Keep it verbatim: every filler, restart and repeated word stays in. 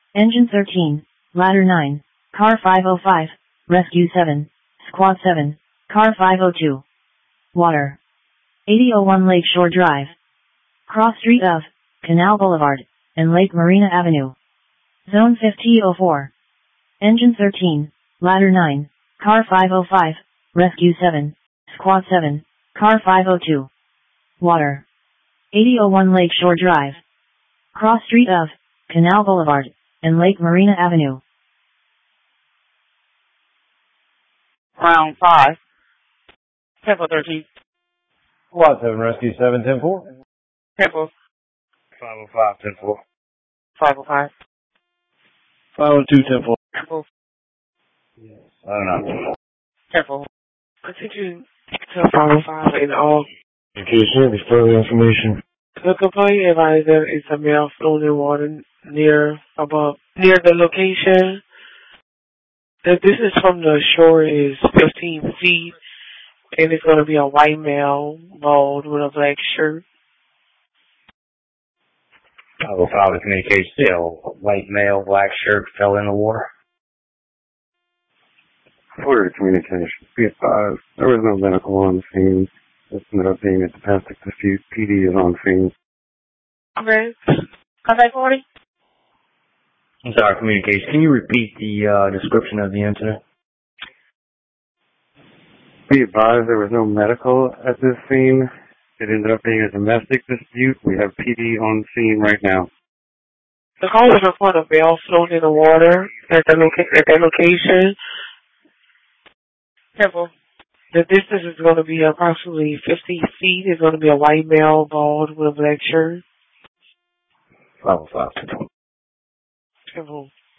Engine thirteen, Ladder nine, Car five oh five, Rescue seven, Squad seven, Car five oh two. Water. eighty oh one Lakeshore Drive. Cross street of Canal Boulevard and Lake Marina Avenue. Zone fifty oh four. Engine thirteen, Ladder nine, Car five oh five, Rescue seven, Squad seven, Car five oh two. Water. eighty oh one Lakeshore Drive. Cross street of Canal Boulevard and Lake Marina Avenue. Round five. Tempo thirteen. Squad seven, Rescue seven, ten four. Tempo. five oh five, ten four. five oh five. five oh two, ten four. Tempo. I don't know. Tempo. Continue to five oh five in all. In case you have any further information. The complaint advisor is a male floating in water near above near the location. The distance from the shore is fifteen feet, and it's going to be a white male, bald, with a black shirt. five oh five to communicate still. White male, black shirt, fell in the water. Order to communication. Be advised, there was no medical on the scene. This ended up being a domestic dispute. P D is on scene. Okay. Contact forty? I'm sorry, communication. Can you repeat the uh, description of the incident? Be advised, there was no medical at this scene. It ended up being a domestic dispute. We have P D on scene right now. The call was report of male floating in the water at the loca- at that location. Temple. The distance is going to be approximately fifty feet. It's going to be a white male, bald, with a black shirt. five oh five. Temple.